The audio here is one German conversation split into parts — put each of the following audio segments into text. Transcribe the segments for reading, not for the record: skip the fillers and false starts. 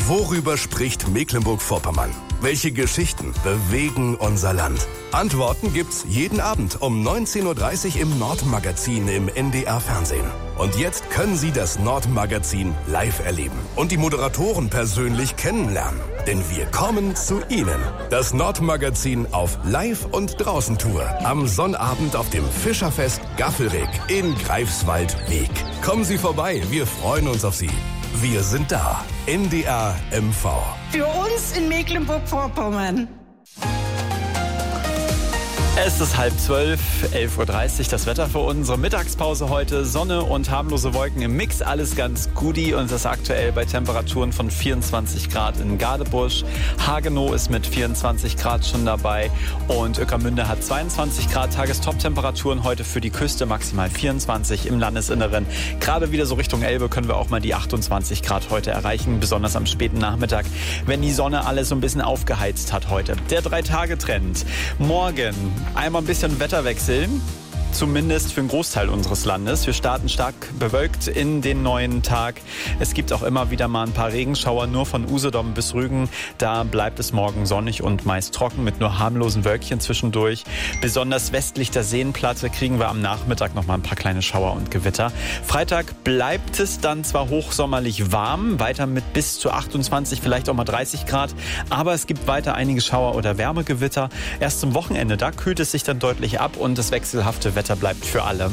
Worüber spricht Mecklenburg-Vorpommern? Welche Geschichten bewegen unser Land? Antworten gibt's jeden Abend um 19.30 Uhr im Nordmagazin im NDR Fernsehen. Und jetzt können Sie das Nordmagazin live erleben und die Moderatoren persönlich kennenlernen. Denn wir kommen zu Ihnen. Das Nordmagazin auf Live- und Draußentour. Am Sonnabend auf dem Fischerfest Gaffelreg in Greifswald-Weg. Kommen Sie vorbei, wir freuen uns auf Sie. Wir sind da. NDR MV. Für uns in Mecklenburg-Vorpommern. Es ist 11:30, 11:30 Uhr, das Wetter für unsere Mittagspause heute. Sonne und harmlose Wolken im Mix, alles ganz goodie und das aktuell bei Temperaturen von 24 Grad in Gadebusch. Hagenow ist mit 24 Grad schon dabei und Ueckermünde hat 22 Grad. Tagestop-Temperaturen heute für die Küste, maximal 24 im Landesinneren. Gerade wieder so Richtung Elbe können wir auch mal die 28 Grad heute erreichen, besonders am späten Nachmittag, wenn die Sonne alles so ein bisschen aufgeheizt hat heute. Der 3-Tage-Trend. Morgen einmal ein bisschen Wetterwechsel, zumindest für einen Großteil unseres Landes. Wir starten stark bewölkt in den neuen Tag. Es gibt auch immer wieder mal ein paar Regenschauer, nur von Usedom bis Rügen. Da bleibt es morgen sonnig und meist trocken mit nur harmlosen Wölkchen zwischendurch. Besonders westlich der Seenplatte kriegen wir am Nachmittag noch mal ein paar kleine Schauer und Gewitter. Freitag bleibt es dann zwar hochsommerlich warm, weiter mit bis zu 28, vielleicht auch mal 30 Grad, aber es gibt weiter einige Schauer oder Wärmegewitter. Erst zum Wochenende, da kühlt es sich dann deutlich ab und das wechselhafte Wetter bleibt für alle.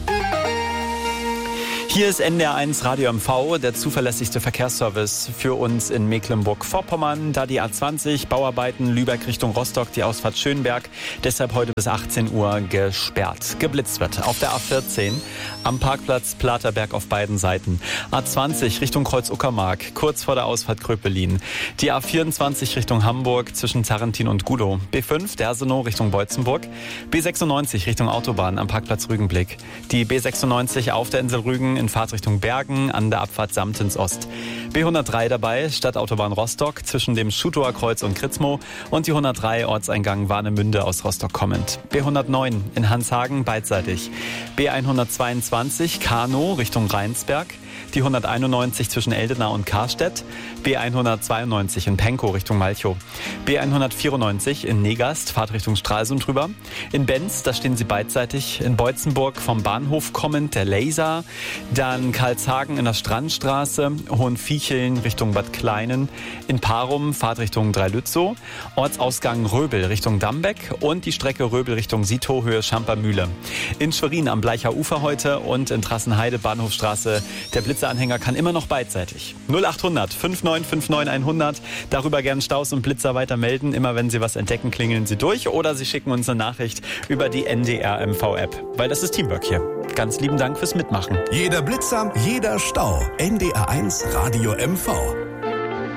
Hier ist NDR1 Radio MV, der zuverlässigste Verkehrsservice für uns in Mecklenburg-Vorpommern. Da die A20, Bauarbeiten, Lübeck Richtung Rostock, die Ausfahrt Schönberg, deshalb heute bis 18 Uhr gesperrt. Geblitzt wird auf der A14 am Parkplatz Platerberg auf beiden Seiten. A20 Richtung Kreuz-Uckermark, kurz vor der Ausfahrt Kröpelin. Die A24 Richtung Hamburg zwischen Zarentin und Gudow. B5 Dersenow Richtung Beutzenburg. B96 Richtung Autobahn am Parkplatz Rügenblick. Die B96 auf der Insel Rügen in Fahrtrichtung Bergen an der Abfahrt Samtens Ost. B103 dabei, Stadtautobahn Rostock zwischen dem Schutower Kreuz und Kritzmo und die 103 Ortseingang Warnemünde aus Rostock kommend. B109 in Hanshagen beidseitig. B122 Kanow Richtung Rheinsberg. Die 191 zwischen Eldena und Karstedt, B192 in Penkow Richtung Malchow, B194 in Negast, Fahrtrichtung Stralsund drüber, in Benz, da stehen sie beidseitig, in Beutzenburg vom Bahnhof kommend der Laser, dann Karlshagen in der Strandstraße, Hohenviecheln Richtung Bad Kleinen, in Parum Fahrtrichtung Dreilützow, Ortsausgang Röbel Richtung Dambeck und die Strecke Röbel Richtung Sietow Höhe Schampermühle. In Schwerin am Bleicher Ufer heute und in Trassenheide Bahnhofstraße der Blitzeranhänger kann immer noch beidseitig. 0800 5959 100. Darüber gern Staus und Blitzer weiter melden. Immer wenn Sie was entdecken, klingeln Sie durch oder Sie schicken uns eine Nachricht über die NDR MV App. Weil das ist Teamwork hier. Ganz lieben Dank fürs Mitmachen. Jeder Blitzer, jeder Stau. NDR1 Radio MV.